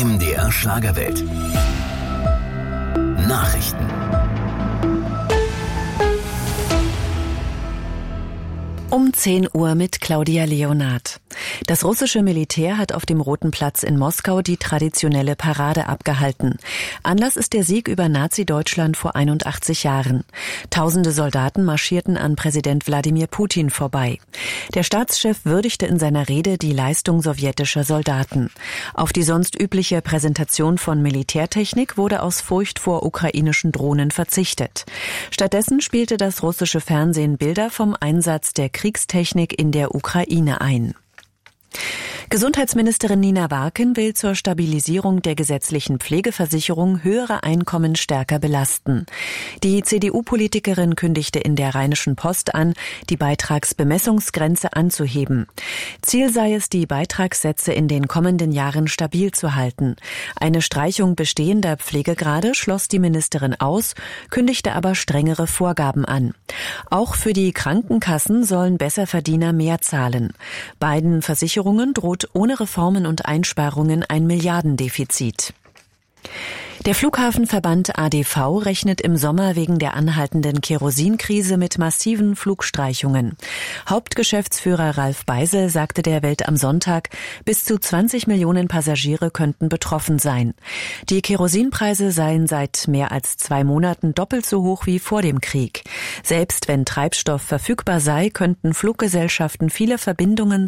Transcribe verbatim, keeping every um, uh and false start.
M D R Schlagerwelt. Nachrichten. Um zehn Uhr mit Claudia Leonard. Das russische Militär hat auf dem Roten Platz in Moskau die traditionelle Parade abgehalten. Anlass ist der Sieg über Nazi-Deutschland vor einundachtzig Jahren. Tausende Soldaten marschierten an Präsident Wladimir Putin vorbei. Der Staatschef würdigte in seiner Rede die Leistung sowjetischer Soldaten. Auf die sonst übliche Präsentation von Militärtechnik wurde aus Furcht vor ukrainischen Drohnen verzichtet. Stattdessen spielte das russische Fernsehen Bilder vom Einsatz der Kriegstechnik in der Ukraine ein. Gesundheitsministerin Nina Warken will zur Stabilisierung der gesetzlichen Pflegeversicherung höhere Einkommen stärker belasten. Die C D U-Politikerin kündigte in der Rheinischen Post an, die Beitragsbemessungsgrenze anzuheben. Ziel sei es, die Beitragssätze in den kommenden Jahren stabil zu halten. Eine Streichung bestehender Pflegegrade schloss die Ministerin aus, kündigte aber strengere Vorgaben an. Auch für die Krankenkassen sollen Besserverdiener mehr zahlen. Beiden Versicherungen droht ohne Reformen und Einsparungen ein Milliardendefizit. Der Flughafenverband A D V rechnet im Sommer wegen der anhaltenden Kerosinkrise mit massiven Flugstreichungen. Hauptgeschäftsführer Ralf Beisel sagte der Welt am Sonntag, bis zu zwanzig Millionen Passagiere könnten betroffen sein. Die Kerosinpreise seien seit mehr als zwei Monaten doppelt so hoch wie vor dem Krieg. Selbst wenn Treibstoff verfügbar sei, könnten Fluggesellschaften viele Verbindungen